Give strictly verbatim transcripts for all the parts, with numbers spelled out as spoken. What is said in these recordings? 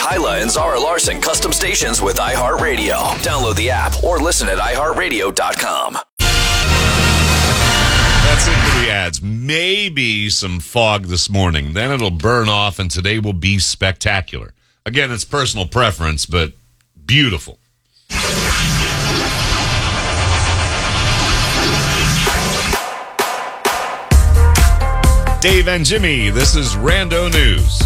Hyla and Zara Larson custom stations with iHeartRadio. Download the app or listen at i heart radio dot com. That's it for the ads. Maybe some fog this morning. Then it'll burn off, and today will be spectacular. Again, it's personal preference, but beautiful. Dave and Jimmy, this is Rando News.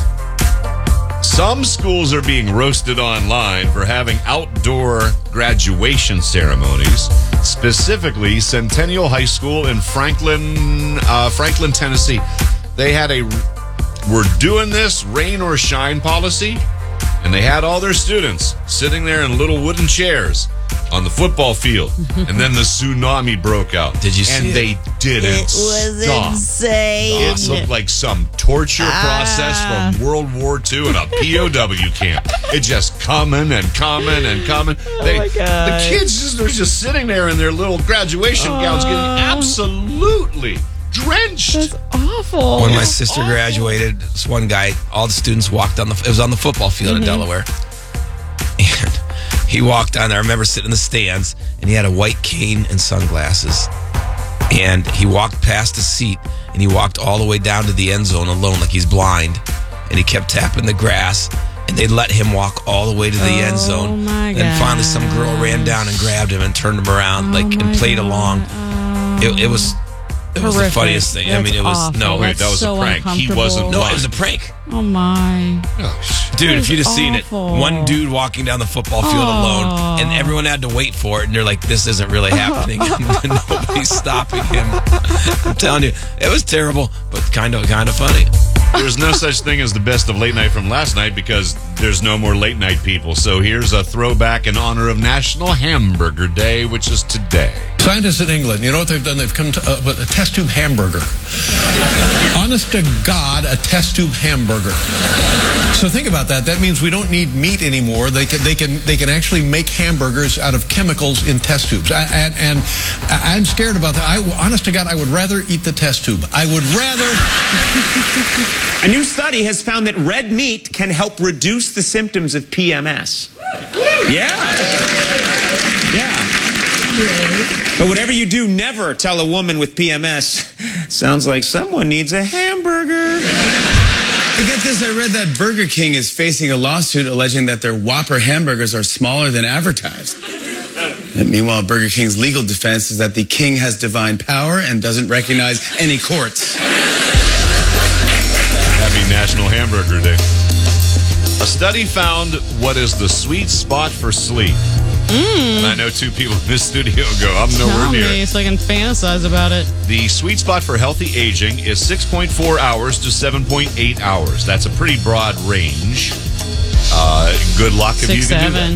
Some schools are being roasted online for having outdoor graduation ceremonies. Specifically, Centennial High School in Franklin, uh, Franklin, Tennessee. They had a "we're doing this, rain or shine" policy, and they had all their students sitting there in little wooden chairs on the football field, and then the tsunami broke out. Did you see And it? they didn't It was stop. insane. It looked like some torture process Ah. from World War Two in a P O W camp. It just coming and coming and coming. They, Oh my God. The kids just were just sitting there in their little graduation gowns, getting absolutely drenched. That's awful. When my sister graduated, this one guy, all the students walked on the, it was on the football field in Delaware. And he walked on there. I remember sitting in the stands, and he had a white cane and sunglasses. And he walked past his seat, and he walked all the way down to the end zone alone, like he's blind. And he kept tapping the grass, and they let him walk all the way to the Oh, end zone. my And finally, some girl ran down and grabbed him and turned him around, like, Oh, and my played God. along. It, it was, it was the Horrific. funniest thing. I That's mean, it was awful. no, Wait, That's that was so a prank. He uncomfortable. wasn't no, blind. it was a prank. Oh my. Oh, Dude, if you'd have seen awful. it, one dude walking down the football field Oh. alone, and everyone had to wait for it, and they're like, this isn't really happening. And nobody's stopping him. I'm telling you, it was terrible, but kind of kind of funny. There's no such thing as the best of late night from last night because there's no more late night people. So here's a throwback in honor of National Hamburger Day, which is today. Scientists in England, you know what they've done? They've come to, uh, with a test tube hamburger. Honest to God, a test tube hamburger. So think about that. That means we don't need meat anymore. They can they can they can actually make hamburgers out of chemicals in test tubes. I, and, and I'm scared about that. I, honest to God, I would rather eat the test tube. I would rather. A new study has found that red meat can help reduce the symptoms of P M S. Yeah. Yeah. But whatever you do, never tell a woman with P M S, sounds like someone needs a hamburger. To get this, I read that Burger King is facing a lawsuit alleging that their Whopper hamburgers are smaller than advertised. And meanwhile, Burger King's legal defense is that the king has divine power and doesn't recognize any courts. Happy National Hamburger Day. A study found what is the sweet spot for sleep. Mm. And I know two people in this studio go, I'm nowhere Tell near me it. so I can fantasize about it. The sweet spot for healthy aging is six point four hours to seven point eight hours. That's a pretty broad range. Uh, good luck if Six, you can seven. do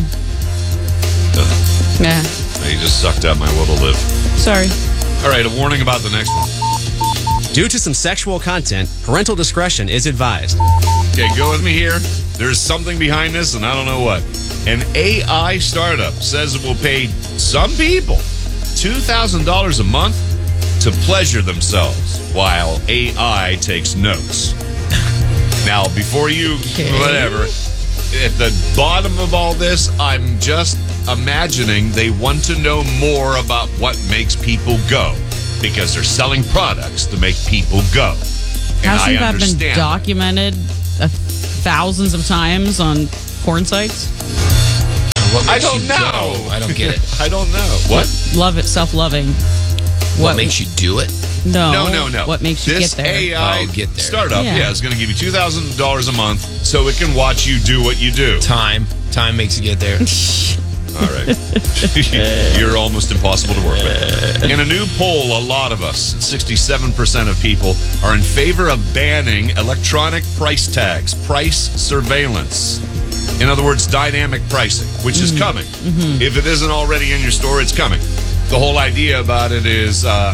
that. Yeah. You just sucked out my will to live. Sorry. All right, a warning about the next one. Due to some sexual content, parental discretion is advised. Okay, go with me here. There's something behind this, and I don't know what. An A I startup says it will pay some people two thousand dollars a month to pleasure themselves while A I takes notes. Now, before you, Okay. whatever, at the bottom of all this, I'm just imagining they want to know more about what makes people go because they're selling products to make people go. And I Hasn't that been understand. documented uh, thousands of times on porn sites? What I makes don't you know. go? I don't get it. I don't know. What? Love it, self-loving. What, makes you do it? No. No, no, no. What makes you this get there? A I Oh, get there. startup, yeah, Yeah. is going to give you two thousand dollars a month so it can watch you do what you do. Time. Time makes you get there. All right. You're almost impossible to work with. In a new poll, a lot of us, sixty-seven percent of people, are in favor of banning electronic price tags, price surveillance. In other words, dynamic pricing, which is coming. If it isn't already in your store, it's coming. The whole idea about it is uh,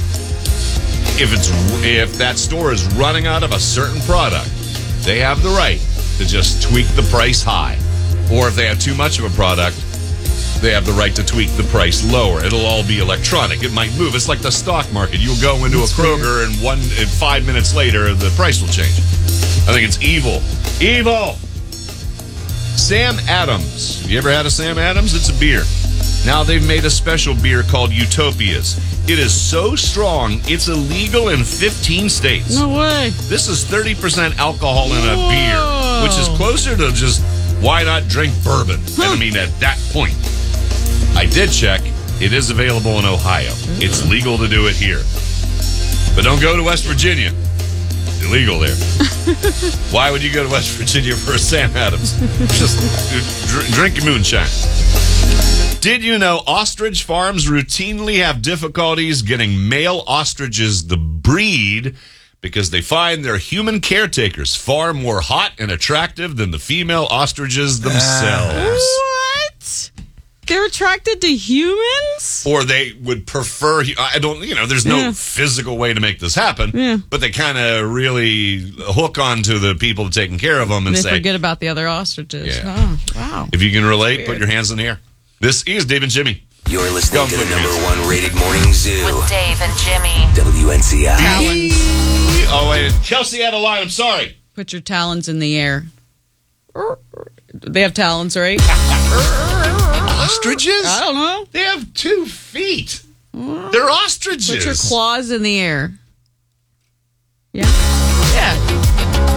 if it's if that store is running out of a certain product, they have the right to just tweak the price high. Or if they have too much of a product, they have the right to tweak the price lower. It'll all be electronic. It might move. It's like the stock market. You'll go into a Kroger and one and five minutes later, the price will change. I think it's evil. Evil! Sam Adams. Have you ever had a Sam Adams? It's a beer. Now they've made a special beer called Utopias. It is so strong, it's illegal in fifteen states. No way. This is thirty percent alcohol in a Whoa. beer, which is closer to just why not drink bourbon? I mean, at that point. I did check. It is available in Ohio. It's legal to do it here. But don't go to West Virginia. It's illegal there. Why would you go to West Virginia for a Sam Adams? Just dr- drink your moonshine. Did you know ostrich farms routinely have difficulties getting male ostriches the breed because they find their human caretakers far more hot and attractive than the female ostriches themselves? What? They're attracted to humans? Or they would prefer, I don't, you know, there's no Yeah. physical way to make this happen, Yeah. but they kind of really hook onto the people taking care of them and They say, forget about the other ostriches. Yeah. Oh, wow. if you can relate, put your hands in the air. This is Dave and Jimmy. You're listening Go to the for it, number kids. one rated morning zoo. With Dave and Jimmy. W N C I. Talons. Oh, wait. Kelsey had a line. I'm sorry. Put your talons in the air. They have talons, right? Ostriches? I don't know. They have two feet. They're ostriches. Put your claws in the air. Yeah? Yeah.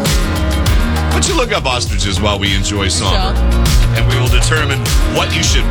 Why don't you look up ostriches while we enjoy song? Sure. And we will determine what you should